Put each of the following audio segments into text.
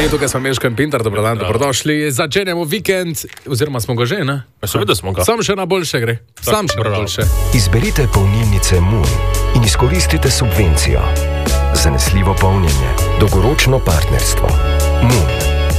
Tukaj smo Meško in Pintar, dobrodan, dobrodošli. Začenjamo vikend, oziroma smo ga že, ne? Seveda smo ga. Sam še na boljše gre. Sam še na boljše. Izberite polnilnice Moon in izkoristite subvencijo. Zanesljivo polnjenje, dolgoročno partnerstvo. Moon.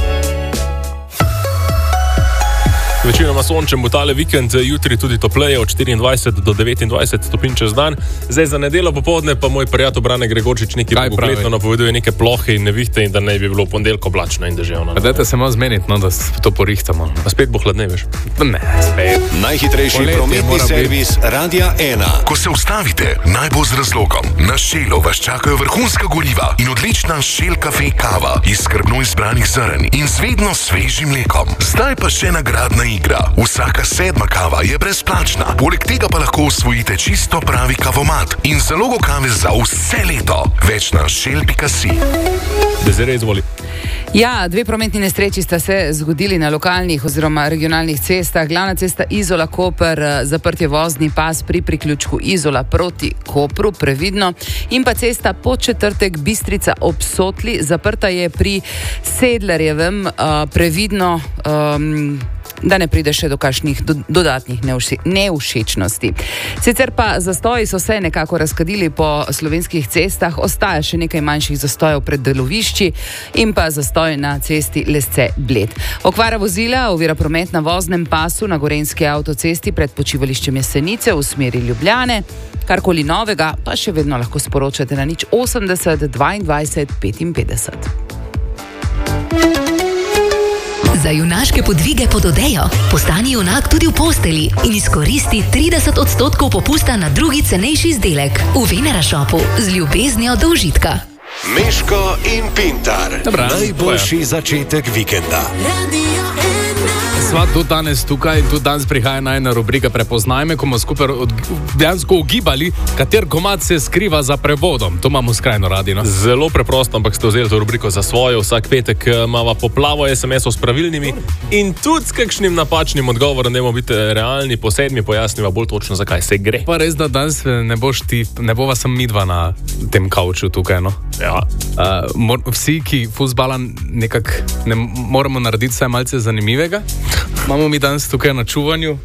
Večinoma sončen bo tale vikend, jutri tudi topleje od 24 do 29 stopinj čez dan. Zdaj za nedeljo popoldne pa moj prijatelj Brane Gregorčič nekaj konkretno napoveduje, neke plohe in nevihte in da ne bi bilo v ponedeljko oblačno in deževno. Dajte se malo zmeniti, no, da to porihtamo. A spet bo hladneje, veš? Ne, spet. Najhitrejši prometni servis Radia 1. Ko se ustavite, naj bo z razlogom. Na Šelu vas čakajo vrhunska goriva in odlična Shell Cafe kava iz skrbno izbranih zrn in z vedno svežim mlekom. Zdaj pa še nagradna igra. Vsaka 7. kava je brezplačna. Poleg tega pa lahko osvojite čisto pravi kavomat in zalogo kave za vse leto. Več na shell.si. Dezire, izvoli. Ja, dve prometni nesreči sta se zgodili na lokalnih oziroma regionalnih cestah. Glavna cesta Izola-Koper, zaprt je vozni pas pri priključku Izola proti Kopru, previdno. In pa cesta Podčetrtek Bistrica ob Sotli, zaprta je pri Sedlarjevem, previdno, da ne pride še do kakšnih dodatnih nevšečnosti. Sicer pa zastoji so se nekako razkadili po slovenskih cestah, ostaja še nekaj manjših zastojev pred delovišči in pa zastoj na cesti Lesce-Bled. Okvara vozila ovira promet na voznem pasu na Gorenjski avtocesti pred počivališčem Jesenice v smeri Ljubljane. Karkoli novega pa še vedno lahko sporočate na 080 22 55. Za junaške podvige pod odejo postani junak tudi v posteli in izkoristi 30% popusta na drugi cenejši izdelek v Venera Shopu z ljubeznijo do užitka. Meško in Pintar. Dobra, najboljši začetek vikenda. Sva tudi danes tukaj in tudi danes prihaja najna rubrika Prepoznajme, ko bomo skupaj dejansko ugibali, kater komad se skriva za prevodom. To imamo skrajno radi, no? Zelo preprosto, ampak ste vzeli to rubriko za svojo. Vsak petek imava poplavo SMS-ov s pravilnimi in tudi s kakšnim napačnim odgovorom, da bomo biti realni, po 7 pojasniva bolj točno, zakaj se gre. Pa res, da danes ne bova sem midva na tem kauču tukaj, no? Ja. Vsi, ki fuzbala nekako ne moramo narediti vsaj malce zanimivega. Imamo mi danes tukaj na čuvanju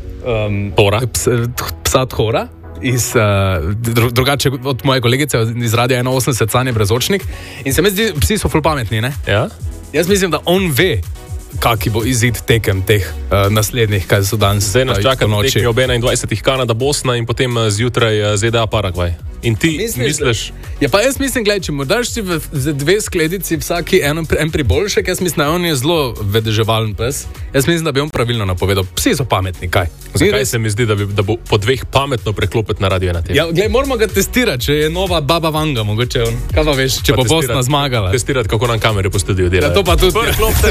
psa Thora, drugače od moje kolegice iz Radia 81 Sanje Brezočnik. In se mi zdi, psi so ful pametni, ne? Ja? Jaz mislim, da on ve, kaki bo izid tekem teh naslednjih, kaj so danes. Zdaj nas čaka tekmi ob 21. Kanada, Bosna in potem zjutraj ZDA, Paragvaj. In ti misliš? Ja, pa jaz mislim, gledaj, če mu daš si za 2 skledici vsaki en priboljšek, jaz mislim, da on je zelo vedeževalen pes. Jaz mislim, da bi on pravilno napovedal. Psi so pametni, kaj? Zakaj se mi zdi, da bo po 2 pametno preklopiti na Radio 1 TV? Ja, gledaj, moramo ga testirati, če je nova Baba Vanga, mogoče on. Kaj pa veš, če bo Bosna zmagala? Testirati, kako nam kamere po studiu delajo. Ja, to pa tudi.